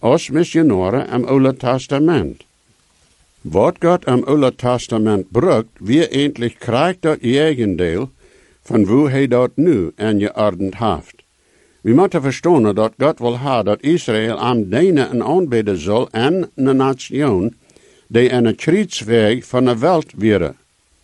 als missionaris am Oude Testament. Wat God am Oude Testament brukt, wie endlich krijgt dat eigendeel van hoe hij dat nu aangeordend heeft. We moeten verstaan dat God wil hebben dat Israël am dienen en aanbidden zal aan een nation die aan het kruisweg van de wereld wäre.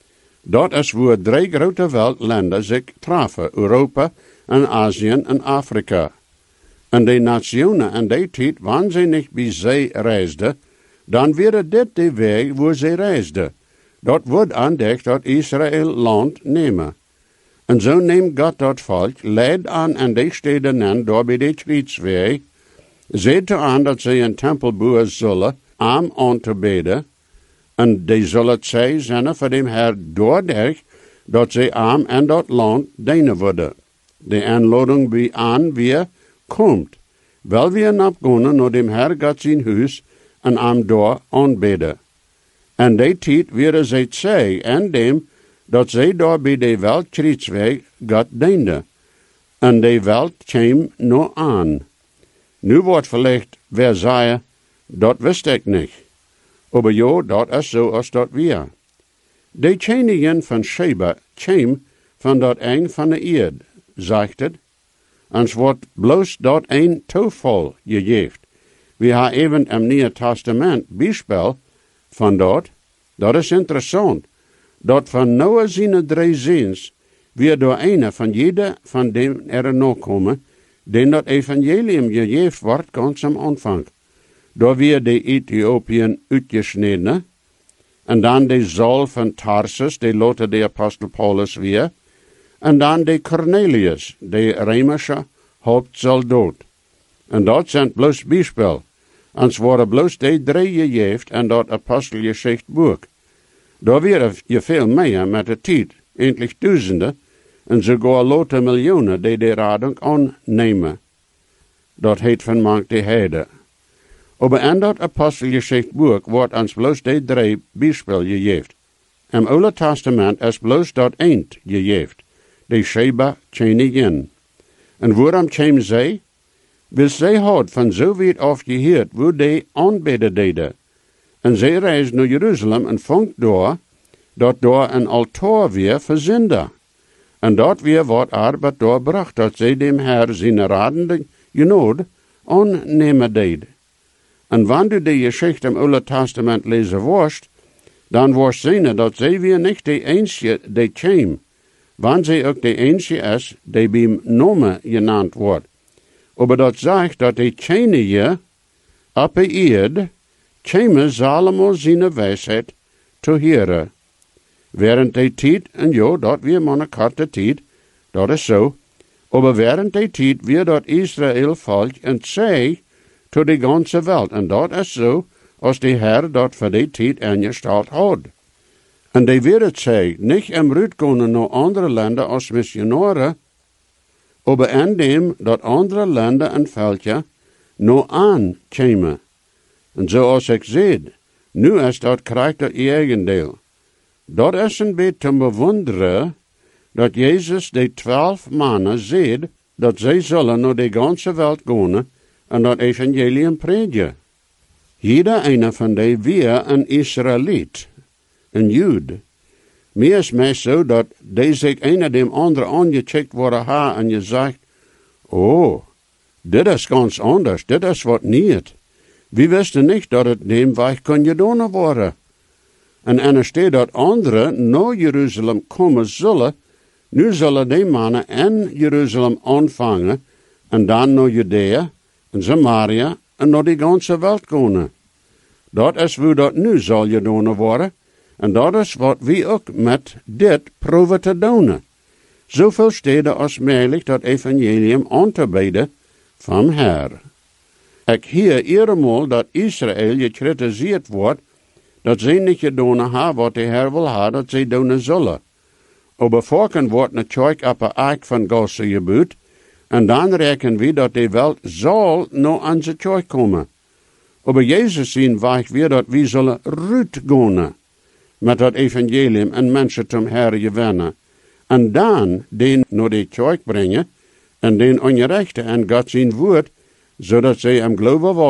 Dat is waar 3 grote wereldlanden zich treffen, Europa en Azië en Afrika. En die nationen in die tijd, wanneer ze niet bij zee reisden, dan wäre dit de weg waar ze reisden. Dat wordt aandacht dat Israël land nemen. En zo neemt God dat volk, leidt aan die steden aan, door bij de kruisweg, zet aan dat ze een tempel bouwen zullen, om aan te bidden, en die zullen zij zijn voor dem Heer doordat dat ze aan en dat land dienen worden. De aanlading bij aan weer komt, wel weer napgonen naar dem Heer God zijn huis en aan door aanbidden. En die tijd weer zij zij en dem dat zij daar bij de welt kruisweg God diende. En de welt kwam nu aan. Nu wordt vielleicht wer zeggen, dat wist ik niet. Maar ja, dat is zo als dat weer. De koningin van Sheba kwam van dat een van de eerd, zegt het. En het wordt bloos dat een toeval gegeven. We hebben even im Nieuwe Testament bijspel van dat. Dat is interessant. Dat van Noah zijn 3 ziens, weer door een van jeder van dem nakomen, den dat evangelium gegeven wordt, ganz am Anfang. Door weer de Ethiopiën uitgesneden, en dan de Saul van Tarsus, de lotte de apostel Paulus weer, en dan de Cornelius, de Römische hoofdsoldaat. En dat zijn bloos bijspel, en het worden bloos de 3 gegeven en dat apostelgeschichtboek. Daar weer je veel meer met de tijd, eindelijk duizenden, en sogar lotte miljoenen die de rading aannemen. Dat heet van mank de heide. Maar in dat apostelgeschichtboek wordt ons bloos de 3 bijspel gegeven. Im Oude Testament is bloos dat eind gegeven, de Sheba koningin. En waarom kwam zij? Wil zij had van zo weit af gehoord, wo die aanbidden deden. En zij reisde naar Jeruzalem en vond daar, dat daar een altaar weer voor zinder. En dat weer wordt arbeid doorbracht, dat zij dem Heer zijn radende genade aannemen deed. En wanneer du die Geschichte im Oude Testament lezen worst, dan worst zien dat zij weer niet de enige die kwam, wanneer zij ook de enige is die bij Nome genannt wordt. Maar dat zegt dat die koningin op de eerd kwam Salomo zijn wijsheid te horen. Während die tijd, en ja, dat weer maar een korte tijd, dat is zo, maar während die tijd weer dat Israël volk en zij to de ganze wereld, en dat is zo, als de Heer dat voor die tijd ingesteld had. En die weer het zij, niet im uitgaan naar andere landen als missionaren, maar in dem dat andere landen en veldje nou aankomen. En zoals ik zei, nu is dat krijgt dat eigendeel. Dat is een beetje te bewonderen dat Jezus de 12 mannen zei dat zij zullen naar de ganse wereld gaan en dat evangelium prediken. Jeder ene van die weer een Israëliet, een Jood. Meer is mij zo dat die zich een dem andere aangecheckt worden ha en je zegt, oh, dit is ganz anders, dit is wat niet. We wisten niet dat het dem weg kon gedaan worden. En er staat dat anderen naar Jeruzalem komen zullen, nu zullen die mannen in Jeruzalem aanvangen en dan naar Judea en Samaria en naar die ganse wereld gaan. Dat is hoe dat nu zal gedaan worden. En dat is wat we ook met dit proeven te doen. Zoveel steden als mogelijk dat evangelium aan te bieden van Heer. Ik hier eenmaal dat Israël gekritiseerd wordt, dat zij niet gedaan hebben wat de Heer wil hebben, dat zij doen zullen. Maar volken wordt natuurlijk op een eik van Gosse gebuurd, en dan rekenen we dat de wereld zal naar onze kerk komen. Maar Jezus zien wij weer dat we zullen uitgaan met dat evangelium en mensen zum Heer gewinnen. En dan den naar de kerk brengen en den ongerechte en God zijn woord, zodat zij hem geloven